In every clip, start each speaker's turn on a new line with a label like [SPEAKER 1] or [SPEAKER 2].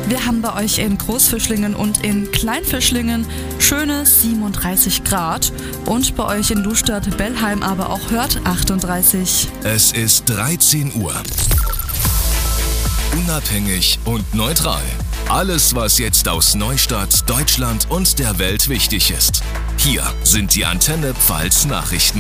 [SPEAKER 1] Wir haben bei euch in Großfischlingen und in Kleinfischlingen schöne 37 Grad und bei euch in Lustadt-Bellheim aber auch Hörth 38.
[SPEAKER 2] Es ist 13 Uhr. Unabhängig und neutral. Alles, was jetzt aus Neustadt, Deutschland und der Welt wichtig ist. Hier sind die Antenne Pfalz Nachrichten.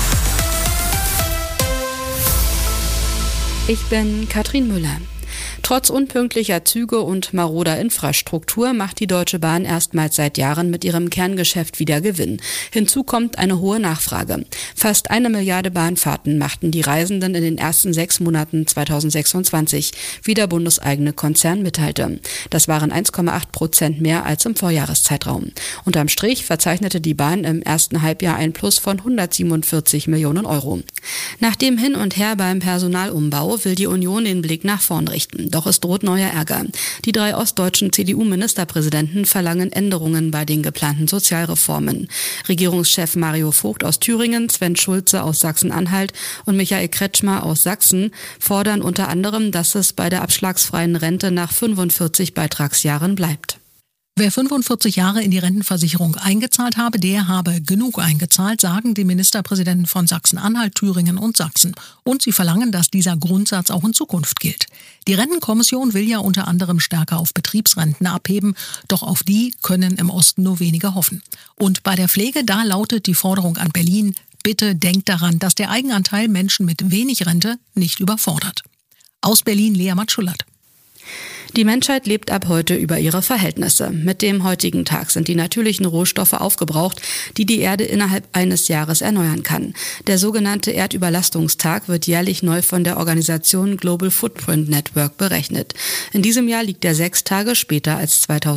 [SPEAKER 3] Ich bin Katrin Müller. Trotz unpünktlicher Züge und maroder Infrastruktur macht die Deutsche Bahn erstmals seit Jahren mit ihrem Kerngeschäft wieder Gewinn. Hinzu kommt eine hohe Nachfrage. Fast 1 Milliarde Bahnfahrten machten die Reisenden in den ersten 6 Monaten 2026, wie der bundeseigene Konzern mitteilte. Das waren 1,8% mehr als im Vorjahreszeitraum. Unterm Strich verzeichnete die Bahn im ersten Halbjahr ein Plus von 147 Millionen Euro. Nach dem Hin und Her beim Personalumbau will die Union den Blick nach vorn richten. Doch es droht neuer Ärger. Die 3 ostdeutschen CDU-Ministerpräsidenten verlangen Änderungen bei den geplanten Sozialreformen. Regierungschef Mario Vogt aus Thüringen, Sven Schulze aus Sachsen-Anhalt und Michael Kretschmer aus Sachsen fordern unter anderem, dass es bei der abschlagsfreien Rente nach 45 Beitragsjahren bleibt.
[SPEAKER 4] Wer 45 Jahre in die Rentenversicherung eingezahlt habe, der habe genug eingezahlt, sagen die Ministerpräsidenten von Sachsen-Anhalt, Thüringen und Sachsen. Und sie verlangen, dass dieser Grundsatz auch in Zukunft gilt. Die Rentenkommission will ja unter anderem stärker auf Betriebsrenten abheben, doch auf die können im Osten nur wenige hoffen. Und bei der Pflege, da lautet die Forderung an Berlin: Bitte denkt daran, dass der Eigenanteil Menschen mit wenig Rente nicht überfordert. Aus Berlin, Lea Matschulat.
[SPEAKER 3] Die Menschheit lebt ab heute über ihre Verhältnisse. Mit dem heutigen Tag sind die natürlichen Rohstoffe aufgebraucht, die die Erde innerhalb eines Jahres erneuern kann. Der sogenannte Erdüberlastungstag wird jährlich neu von der Organisation Global Footprint Network berechnet. In diesem Jahr liegt er 6 Tage später als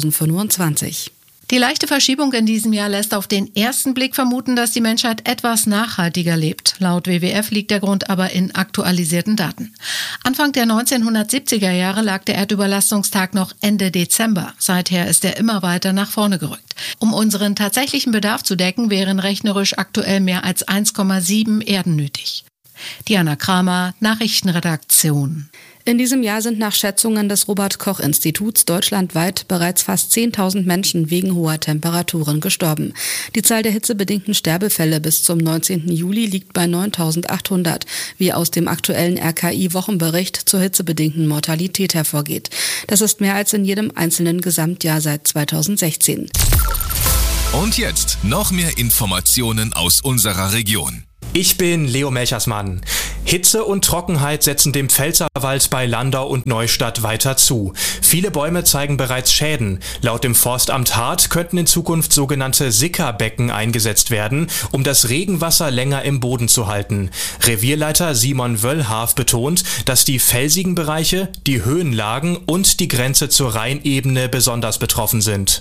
[SPEAKER 3] 2025.
[SPEAKER 5] Die leichte Verschiebung in diesem Jahr lässt auf den ersten Blick vermuten, dass die Menschheit etwas nachhaltiger lebt. Laut WWF liegt der Grund aber in aktualisierten Daten. Anfang der 1970er Jahre lag der Erdüberlastungstag noch Ende Dezember. Seither ist er immer weiter nach vorne gerückt. Um unseren tatsächlichen Bedarf zu decken, wären rechnerisch aktuell mehr als 1,7 Erden nötig. Diana Kramer, Nachrichtenredaktion.
[SPEAKER 3] In diesem Jahr sind nach Schätzungen des Robert-Koch-Instituts deutschlandweit bereits fast 10.000 Menschen wegen hoher Temperaturen gestorben. Die Zahl der hitzebedingten Sterbefälle bis zum 19. Juli liegt bei 9.800, wie aus dem aktuellen RKI-Wochenbericht zur hitzebedingten Mortalität hervorgeht. Das ist mehr als in jedem einzelnen Gesamtjahr seit 2016.
[SPEAKER 2] Und jetzt noch mehr Informationen aus unserer Region.
[SPEAKER 6] Ich bin Leo Melchersmann. Hitze und Trockenheit setzen dem Pfälzerwald bei Landau und Neustadt weiter zu. Viele Bäume zeigen bereits Schäden. Laut dem Forstamt Hart könnten in Zukunft sogenannte Sickerbecken eingesetzt werden, um das Regenwasser länger im Boden zu halten. Revierleiter Simon Wöllhaf betont, dass die felsigen Bereiche, die Höhenlagen und die Grenze zur Rheinebene besonders betroffen sind.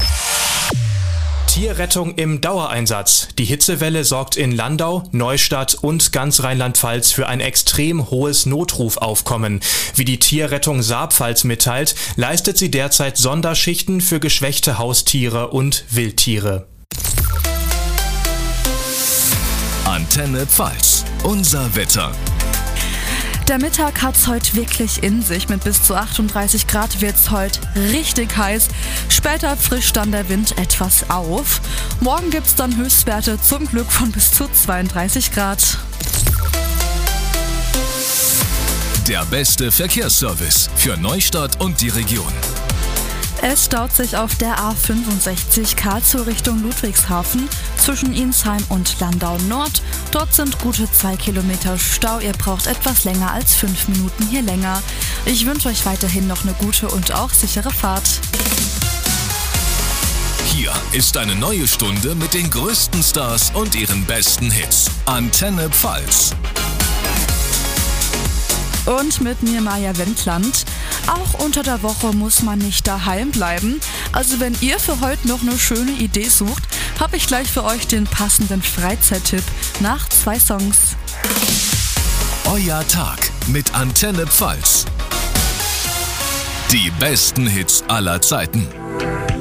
[SPEAKER 6] Tierrettung im Dauereinsatz. Die Hitzewelle sorgt in Landau, Neustadt und ganz Rheinland-Pfalz für ein extrem hohes Notrufaufkommen. Wie die Tierrettung Saarpfalz mitteilt, leistet sie derzeit Sonderschichten für geschwächte Haustiere und Wildtiere.
[SPEAKER 2] Antenne Pfalz. Unser Wetter.
[SPEAKER 1] Der Mittag hat's heute wirklich in sich. Mit bis zu 38 Grad wird's heute richtig heiß. Später frischt dann der Wind etwas auf. Morgen gibt's dann Höchstwerte zum Glück von bis zu 32 Grad.
[SPEAKER 2] Der beste Verkehrsservice für Neustadt und die Region.
[SPEAKER 1] Es staut sich auf der A65 Karlsruhe Richtung Ludwigshafen zwischen Insheim und Landau Nord. Dort sind gute 2 Kilometer Stau. Ihr braucht etwas länger als 5 Minuten hier länger. Ich wünsche euch weiterhin noch eine gute und auch sichere Fahrt.
[SPEAKER 2] Hier ist eine neue Stunde mit den größten Stars und ihren besten Hits. Antenne Pfalz.
[SPEAKER 1] Und mit mir Maja Wendland. Auch unter der Woche muss man nicht daheim bleiben. Also wenn ihr für heute noch eine schöne Idee sucht, habe ich gleich für euch den passenden Freizeittipp nach 2 Songs.
[SPEAKER 2] Euer Tag mit Antenne Pfalz. Die besten Hits aller Zeiten.